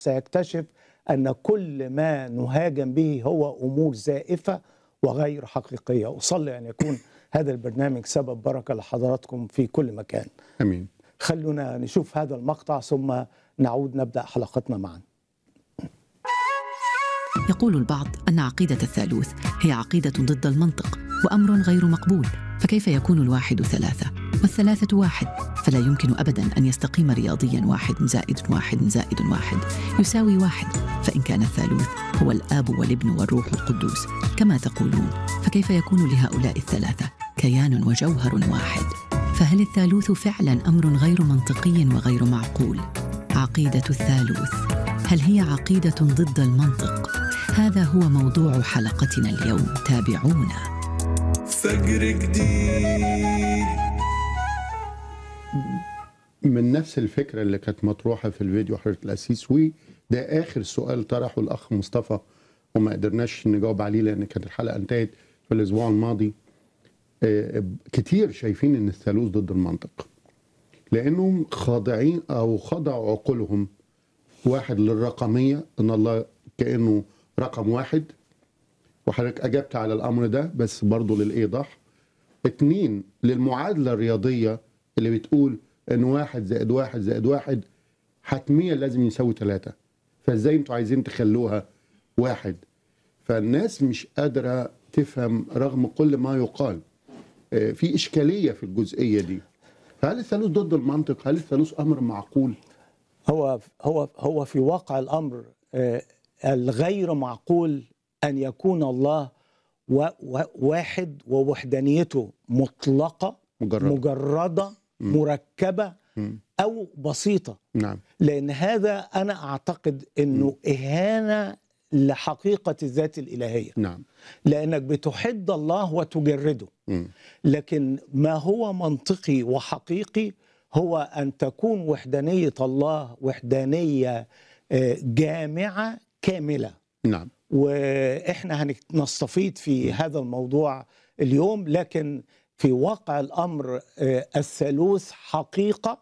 سيكتشف أن كل ما نهاجم به هو أمور زائفة وغير حقيقية. أصلي أن يكون هذا البرنامج سبب بركة لحضراتكم في كل مكان. أمين. خلونا نشوف هذا المقطع ثم نعود نبدأ حلقتنا معا. يقول البعض أن عقيدة الثالوث هي عقيدة ضد المنطق وأمر غير مقبول، فكيف يكون الواحد ثلاثة والثلاثة واحد؟ فلا يمكن أبداً أن يستقيم رياضياً 1 زائد 1 زائد 1 يساوي 1، فإن كان الثالوث هو الآب والابن والروح القدوس كما تقولون، فكيف يكون لهؤلاء الثلاثة كيان وجوهر واحد؟ فهل الثالوث فعلاً أمر غير منطقي وغير معقول؟ عقيدة الثالوث، هل هي عقيدة ضد المنطق؟ هذا هو موضوع حلقتنا اليوم، تابعونا. فجر جديد. من نفس الفكرة اللي كانت مطروحة في الفيديو حضرة الأسيس، وده آخر سؤال طرحه الأخ مصطفى وما قدرناش نجاوب عليه لأن كانت الحلقة انتهت في الأسبوع الماضي. كتير شايفين إن الثالوث ضد المنطق لأنهم خاضعين أو خضعوا عقولهم، واحد للرقمية، إن الله كأنه رقم واحد، وحضرتك أجبت على الأمر ده بس برضو للإيضاح. 2 للمعادلة الرياضية اللي بتقول إن 1 زائد 1 زائد 1 حتميا لازم يساوي 3، فإزاي أنتوا عايزين تخلوها 1؟ فالناس مش قادرة تفهم رغم كل ما يقال. في إشكالية في الجزئية دي. هل الثالوث ضد المنطق؟ هل الثالوث أمر معقول؟ هو في واقع الأمر الغير معقول أن يكون الله واحد ووحدانيته مطلقة مجردة مركبة أو بسيطة. نعم. لأن هذا أنا أعتقد أنه إهانة لحقيقة الذات الإلهية. نعم. لأنك بتحد الله وتجرده. لكن ما هو منطقي وحقيقي هو أن تكون وحدانية الله وحدانية جامعة كاملة. نعم. وإحنا هنستفيد في هذا الموضوع اليوم، لكن في واقع الأمر الثالوث حقيقة.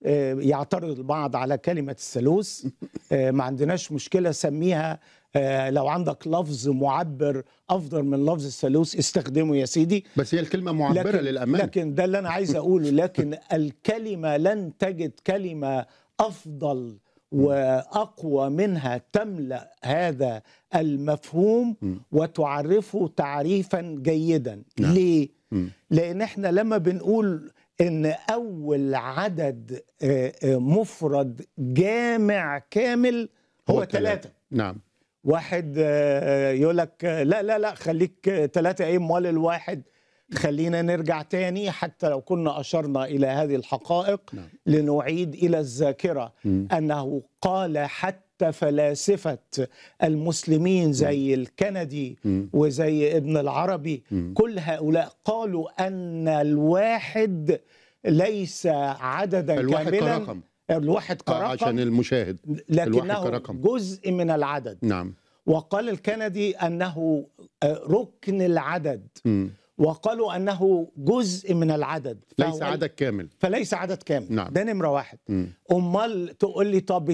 يعترض البعض على كلمة الثالوث، ما عندناش مشكلة، سميها لو عندك لفظ معبر أفضل من لفظ الثالوث استخدمه يا سيدي، بس هي الكلمة معبرة للأمان. لكن ده اللي أنا عايز أقوله. لكن الكلمة لن تجد كلمة أفضل وأقوى منها تملأ هذا المفهوم وتعرفه تعريفا جيدا. نعم. ليه؟ لأن احنا لما بنقول إن أول عدد مفرد جامع كامل هو 3. نعم. واحد يقول لك لا خليك 3 ايه امال الواحد. خلينا نرجع تاني حتى لو كنا أشرنا إلى هذه الحقائق. نعم. لنعيد إلى الذاكرة أنه قال حتى فلاسفة المسلمين زي الكندي وزي ابن العربي، كل هؤلاء قالوا أن الواحد ليس عددا الواحد كاملا. كرقم. الواحد كرقم عشان المشاهد، لكنه جزء من العدد. نعم. وقال الكندي أنه ركن العدد. وقالوا أنه جزء من العدد، ليس عدد كامل. فليس عدد كامل. نعم. ده نمرة 1. أمال تقول لي طب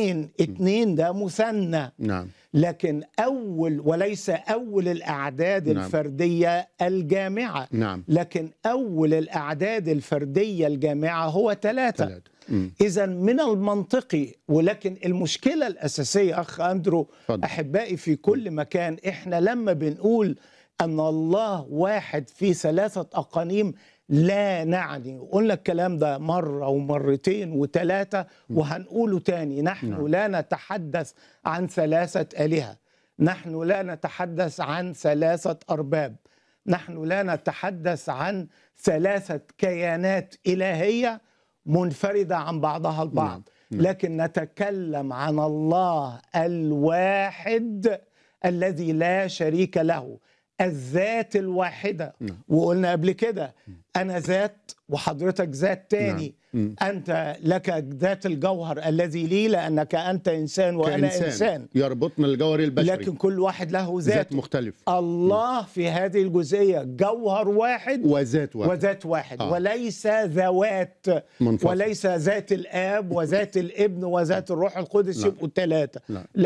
2 ده مثنى. نعم. لكن وليس أول الأعداد نعم. الفردية الجامعة. نعم. لكن أول الأعداد الفردية الجامعة هو 3. إذا من المنطقي، ولكن المشكلة الأساسية أخ أندرو فضل. أحبائي في كل مكان، إحنا لما بنقول أن الله واحد في 3 أقانيم لا نعني، قلنا الكلام ده مرة ومرتين و3 وهنقوله تاني. نحن لا نتحدث عن 3 آلهة، نحن لا نتحدث عن 3 أرباب، نحن لا نتحدث عن 3 كيانات إلهية منفردة عن بعضها البعض. لكن نتكلم عن الله الواحد الذي لا شريك له، الذات الواحدة. وقلنا قبل كده أنا ذات وحضرتك ذات تاني. أنت لك ذات الجوهر الذي لي لأنك أنت إنسان وأنا إنسان، يربطنا الجوهر البشري، لكن كل واحد له ذات مختلف. الله في هذه الجزئية جوهر واحد وذات واحد وليس ذوات منفصل. وليس ذات الآب وذات الابن وذات الروح القدس يبقوا 3.